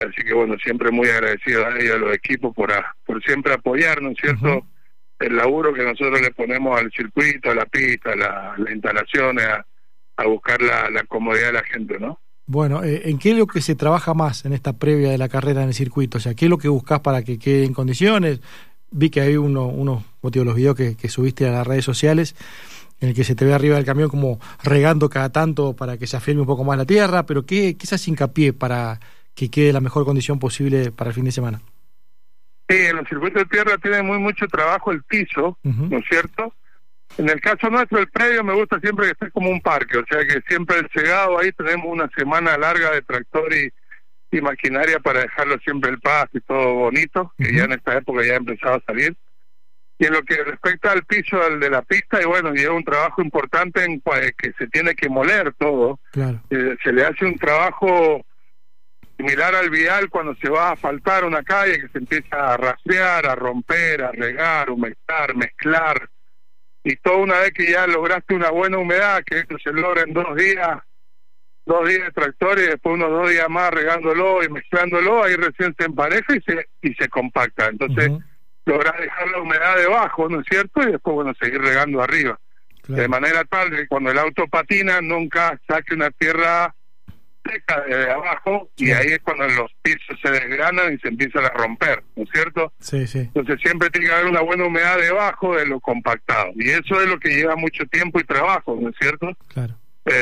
Así que bueno, siempre muy agradecido a ellos, a los equipos, por siempre apoyar, ¿no es cierto?, el laburo que nosotros le ponemos al circuito, a la pista, las instalaciones, a buscar la comodidad de la gente, ¿no? Bueno, ¿en qué es lo que se trabaja más en esta previa de la carrera en el circuito? O sea, ¿qué es lo que buscás para que quede en condiciones? Vi que hay unos los videos que subiste a las redes sociales, en el que se te ve arriba del camión como regando cada tanto para que se afirme un poco más la tierra, pero ¿qué se hace hincapié para que quede la mejor condición posible para el fin de semana? Sí, en los circuitos de tierra tiene mucho trabajo el piso, ¿no es cierto? En el caso nuestro, el predio me gusta siempre que esté como un parque, o sea que siempre el cegado, ahí tenemos una semana larga de tractor y maquinaria para dejarlo siempre el pasto y todo bonito, que ya en esta época ya ha empezado a salir. Y en lo que respecta al piso de la pista, y bueno, lleva un trabajo importante en que se tiene que moler todo. Claro. Se le hace un trabajo similar al vial cuando se va a asfaltar una calle, que se empieza a rastrear, a romper, a regar, humectar, mezclar, y todo una vez que ya lograste una buena humedad, que esto se logra en 2 días de tractor y después unos 2 días más regándolo y mezclándolo, ahí recién se empareja y se compacta. Entonces lográs dejar la humedad debajo, ¿no es cierto? Y después, bueno, seguir regando arriba. Claro. De manera tal que cuando el auto patina nunca saque una tierra seca de abajo, y ahí es cuando los pisos se desgranan y se empiezan a romper, ¿no es cierto? Sí. Entonces siempre tiene que haber una buena humedad debajo de lo compactado, y eso es lo que lleva mucho tiempo y trabajo, ¿no es cierto? Claro.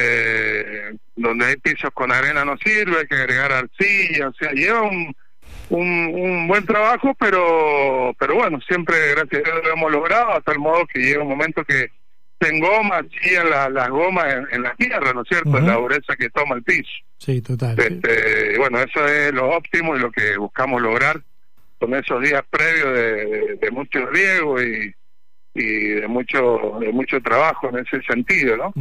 Donde hay pisos con arena no sirve, hay que agregar arcilla, o sea, lleva un buen trabajo, pero bueno, siempre gracias a Dios lo hemos logrado, hasta el modo que llega un momento que se engoma, chillan las gomas en la tierra, ¿no es cierto? En la dureza que toma el piso. Sí, total. Bueno, eso es lo óptimo y lo que buscamos lograr con esos días previos de mucho riego y de mucho trabajo en ese sentido, ¿no?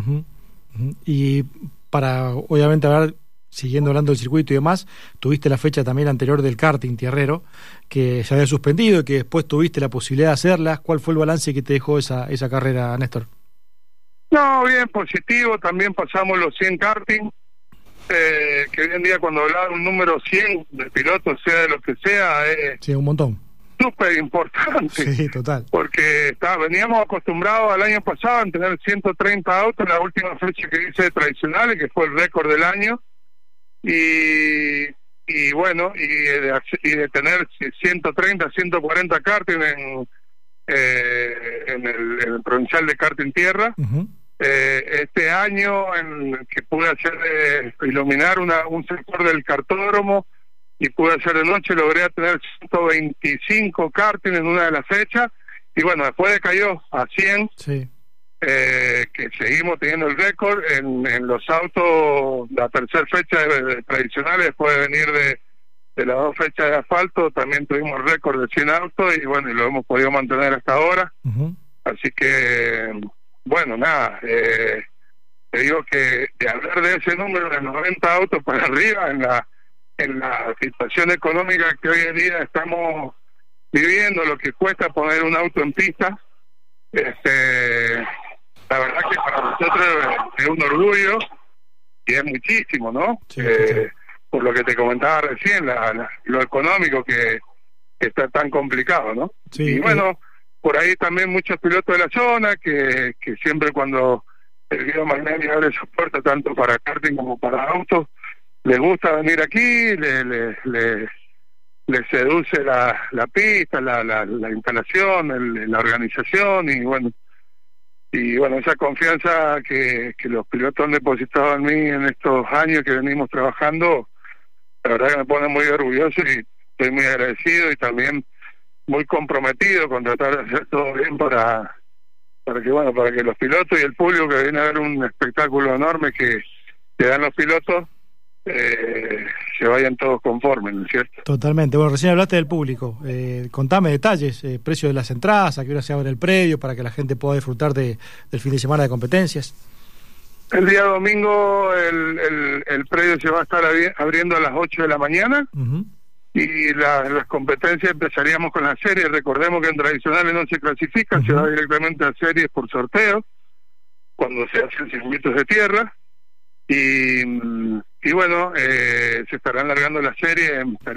Y para, obviamente, hablar, siguiendo hablando del circuito y demás, tuviste la fecha también anterior del karting tierrero, que se había suspendido y que después tuviste la posibilidad de hacerla. ¿Cuál fue el balance que te dejó esa carrera, Néstor? No, bien, positivo. También pasamos los 100 karting, que hoy en día cuando hablar un número 100 de pilotos, sea de lo que sea, sí, un montón. Súper importante. Sí, total. Porque veníamos acostumbrados al año pasado a tener 130 autos en la última fecha que hice de tradicionales, que fue el récord del año. Y bueno, y de tener 130, 140 karting en el provincial de karting tierra. Este año en que pude hacer iluminar un sector del cartódromo y pude hacer de noche, logré tener 125 karting en una de las fechas, y bueno, después decayó a 100. Sí. Que seguimos teniendo el récord en los autos. La tercera fecha de tradicionales, después de venir de las 2 fechas de asfalto, también tuvimos récord de 100 autos, y bueno, y lo hemos podido mantener hasta ahora. Así que bueno, nada, te digo que de hablar de ese número de 90 autos para arriba en la situación económica que hoy en día estamos viviendo, lo que cuesta poner un auto en pista, la verdad que para nosotros es un orgullo y es muchísimo, ¿no? Sí. Por lo que te comentaba recién, lo económico que está tan complicado, ¿no? Sí, y bueno, por ahí también muchos pilotos de la zona que siempre cuando el Guido Magnelli abre sus puertas tanto para karting como para autos, les gusta venir aquí, les seduce la pista, la instalación, la organización, y bueno, esa confianza que los pilotos han depositado en mí en estos años que venimos trabajando, la verdad que me pone muy orgulloso y estoy muy agradecido y también muy comprometido con tratar de hacer todo bien para que los pilotos y el público que viene a ver un espectáculo enorme que dan los pilotos se vayan todos conformes, ¿no es cierto? Totalmente. Bueno, recién hablaste del público. Contame detalles, precio de las entradas, a qué hora se abre el predio para que la gente pueda disfrutar del fin de semana de competencias. El día domingo el predio se va a estar abriendo a las 8 de la mañana. Y las competencias empezaríamos con las series. Recordemos que en tradicionales no se clasifica, se va directamente a series por sorteo cuando se hacen circuitos de tierra. y bueno, se estarán largando la serie.